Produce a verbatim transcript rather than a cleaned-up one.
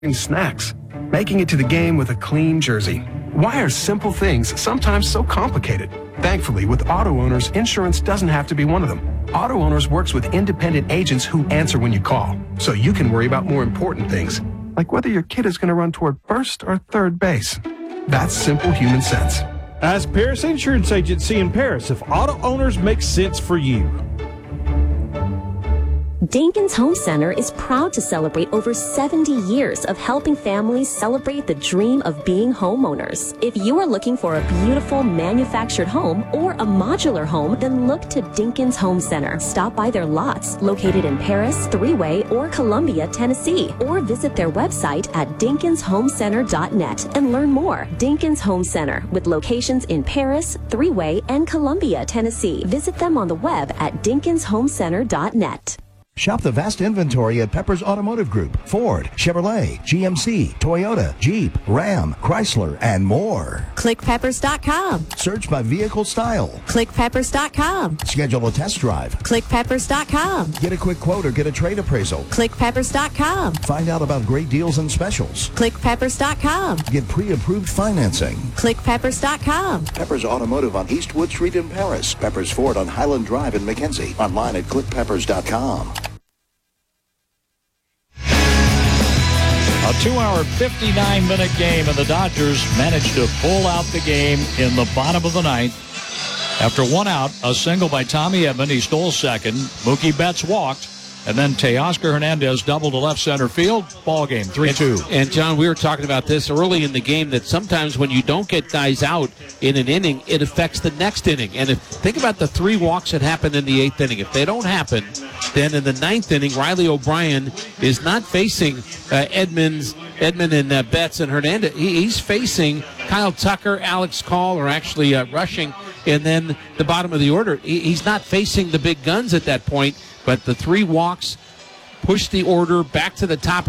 snacks, making it to the game with a clean jersey. Why are simple things sometimes so complicated? Thankfully, with Auto Owners, insurance doesn't have to be one of them. Auto Owners works with independent agents who answer when you call, so you can worry about more important things, like whether your kid is going to run toward first or third base. That's simple human sense. Ask Paris Insurance Agency in Paris if Auto Owners makes sense for you. Dinkins Home Center is proud to celebrate over seventy years of helping families celebrate the dream of being homeowners. If you are looking for a beautiful manufactured home or a modular home, then look to Dinkins Home Center. Stop by their lots located in Paris, Three-Way, or Columbia, Tennessee, or visit their website at dinkins home center dot net and learn more. Dinkins Home Center, with locations in Paris, Three-Way, and Columbia, Tennessee. Visit them on the web at dinkins home center dot net. Shop the vast inventory at Pepper's Automotive Group. Ford, Chevrolet, G M C, Toyota, Jeep, Ram, Chrysler, and more. click peppers dot com. Search by vehicle style. click peppers dot com. Schedule a test drive. click peppers dot com. Get a quick quote or get a trade appraisal. click peppers dot com. Find out about great deals and specials. click peppers dot com. Get pre-approved financing. click peppers dot com. Peppers Automotive on Eastwood Street in Paris. Peppers Ford on Highland Drive in McKenzie. Online at click peppers dot com. A two-hour, fifty-nine minute game, and the Dodgers managed to pull out the game in the bottom of the ninth. After one out, a single by Tommy Edman. He stole second. Mookie Betts walked. And then Teoscar Hernandez doubled to left center field. Ball game, three two. And, and, John, we were talking about this early in the game, that sometimes when you don't get guys out in an inning, it affects the next inning. And if think about the three walks that happened in the eighth inning. If they don't happen, then in the ninth inning, Riley O'Brien is not facing uh, Edmonds, Edmund and uh, Betts and Hernandez. He, he's facing Kyle Tucker, Alex Call, or actually uh, rushing, and then the bottom of the order. He, he's not facing the big guns at that point. But the three walks push the order back to the top